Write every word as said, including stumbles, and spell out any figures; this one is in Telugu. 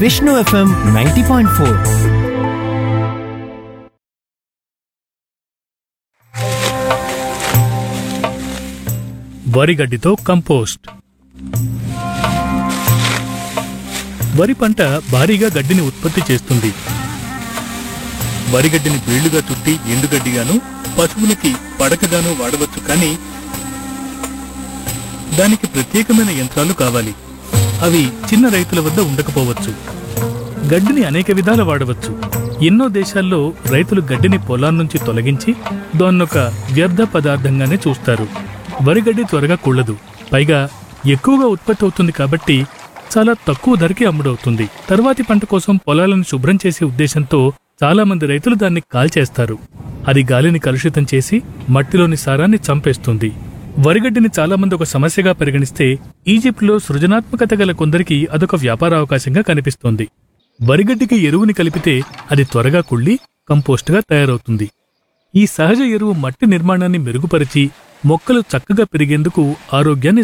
Vishnu FM ninety point four. వరిగడ్డితో compost. వరి పంట భారీగా గడ్డిని ఉత్పత్తి చేస్తుంది. వరిగడ్డిని బీళ్లుగా చుట్టి ఎండుగడ్డిగాను, పశువులకి పడకగాను వాడవచ్చు. కానీ దానికి ప్రత్యేకమైన యంత్రాలు కావాలి. అవి చిన్న రైతుల వద్ద ఉండకపోవచ్చు. గడ్డిని అనేక విధాలు వాడవచ్చు. ఎన్నో దేశాల్లో రైతులు గడ్డిని పొలాన్నుంచి తొలగించి దాన్నొక వ్యర్థ పదార్థంగానే చూస్తారు. వరిగడ్డి త్వరగా కుళ్ళదు, పైగా ఎక్కువగా ఉత్పత్తి అవుతుంది కాబట్టి చాలా తక్కువ ధరకే అమ్ముడవుతుంది. తర్వాతి పంట కోసం పొలాలను శుభ్రం చేసే ఉద్దేశంతో చాలా మంది రైతులు దాన్ని కాల్చేస్తారు. అది గాలిని కలుషితం చేసి మట్టిలోని సారాన్ని చంపేస్తుంది. వరిగడ్డిని చాలా మంది ఒక సమస్యగా పరిగణిస్తే ఈజిప్ట్లో సృజనాత్మకత గల కొందరికి అదొక వ్యాపారావకాశంగా కనిపిస్తోంది. వరిగడ్డికి ఎరువుని కలిపితే అది త్వరగా కుళ్ళి కంపోస్టుగా తయారవుతుంది. ఈ సహజ ఎరువు మట్టి నిర్మాణాన్ని మెరుగుపరిచి మొక్కలు చక్కగా పెరిగేందుకు, ఆరోగ్యాన్ని